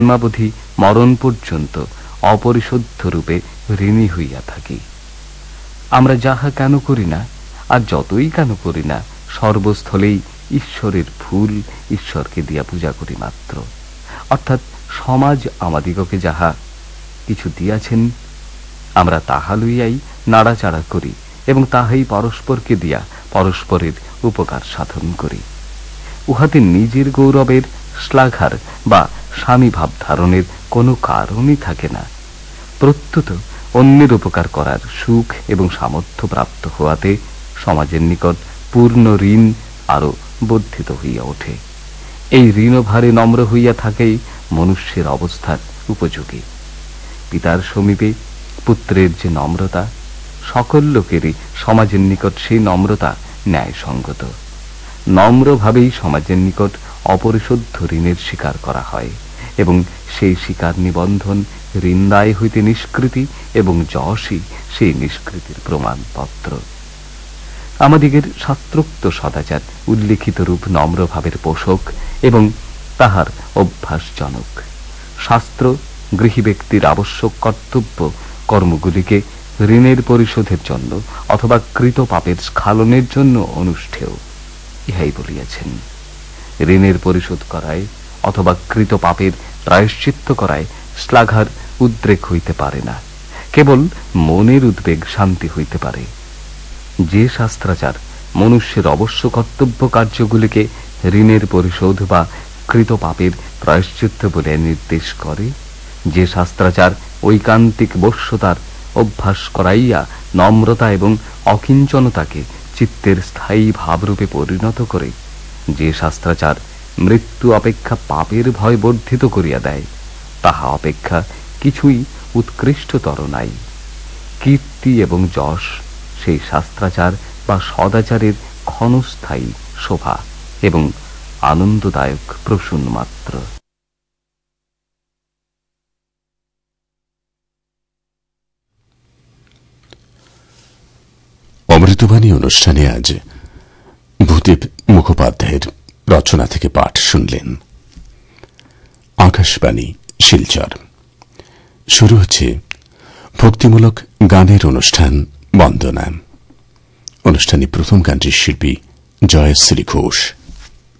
জন্মাবধি মরণ পর্যন্ত অপরিশোধ্য রূপে ঋণী হইয়া থাকি। আমরা যাহা কেন করি না, আর যতই কেন করি না, সর্বস্থলেই ঈশ্বরের ফুল ঈশ্বরকে দিয়া পূজা করি মাত্র। অর্থাৎ সমাজ আমাদিগকে যাহা কিছু দিয়াছেন, আমরা তাহা লইয়াই নাড়াচাড়া করি এবং তাহাই পরস্পরকে দিয়া পরস্পরের উপকার সাধন করি। উহাতে নিজের গৌরবের শ্লাঘার বা স্বামী ভাব ধারণের কোনো কারণই থাকে না। প্রত্যুত অন্যের উপকার করার সুখ এবং সামর্থ্য প্রাপ্ত হওয়াতে সমাজের নিকট পূর্ণ ঋণ আরো বর্ধিত হইয়া ওঠে। এই ঋণভারে নম্র হইয়া থাকেই মনুষ্যের অবস্থার উপযোগী। পিতার সমীপে পুত্রের যে নম্রতা, সকল লোকেরই সমাজের নিকট সেই নম্রতা ন্যায়সঙ্গত। নম্রভাবেই সমাজের নিকট অপরিশোধ্য ঋণের স্বীকার করা হয় এবং সেই স্বীকার নিবন্ধন ঋণদায় হইতে নিষ্কৃতি এবং যশই সেই নিষ্কৃতির প্রমাণপত্র। আমাদিগের শাস্ত্রোক্ত সদাচার উল্লিখিত রূপ নম্রভাবের পোষক এবং তাহার অভ্যাসজনক। শাস্ত্র গৃহী ব্যক্তির আবশ্যক কর্তব্য কর্মগুলিকে ঋণের পরিশোধের জন্য অথবা কৃত পাপের স্খালনের জন্য অনুষ্ঠেয় ইহাই বলিয়াছেন। ঋণের পরিশোধ করায় অথবা কৃত পাপের প্রায়শ্চিত্ত করায় শ্লাঘার উদ্রেক হইতে পারে না, কেবল মনের উদ্বেগ শান্তি হইতে পারে। যে শাস্ত্রাচার মনুষ্যের অবশ্য কর্তব্য কার্যগুলিকে ঋণের পরিশোধ বা কৃত পাপের প্রায়শ্চিত্ত বলে নির্দেশ করে, যে শাস্ত্রাচার ঐকান্তিক বশ্যতার অভ্যাস করাইয়া নম্রতা এবং অকিঞ্চনতাকে চিত্তের স্থায়ী ভাবরূপে পরিণত করে, যে শাস্ত্রাচার মৃত্যু অপেক্ষা পাপের ভয় বর্ধিত করিয়া দেয়, তাহা অপেক্ষা কিছুই উৎকৃষ্টতর নাই। কীর্তি এবং যশ সেই শাস্ত্রাচার বা সদাচারের ক্ষণস্থায়ী শোভা এবং আনন্দদায়ক প্রসূন মাত্র। অমৃতবাণী অনুষ্ঠানে আজ ভূদেব মুখোপাধ্যায়ের রচনা থেকে পাঠ শুনলেন। আকাশবাণী শিলচর। শুরু হচ্ছে ভক্তিমূলক গানের অনুষ্ঠান বন্দনা। অনুষ্ঠানে প্রথম গানটির শিল্পী জয়শ্রী ঘোষ।